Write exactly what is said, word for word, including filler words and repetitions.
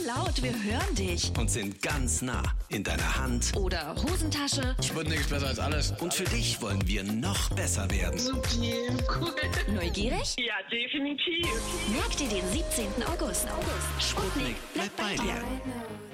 laut, wir hören dich. Und sind ganz nah in deiner Hand Oder Hosentasche. Sputnik ist besser als alles. und für dich wollen wir noch besser werden. Supi, cool. Neugierig? Ja, definitiv. Merk dir den siebzehnten August. Sputnik bleibt bei dir. I know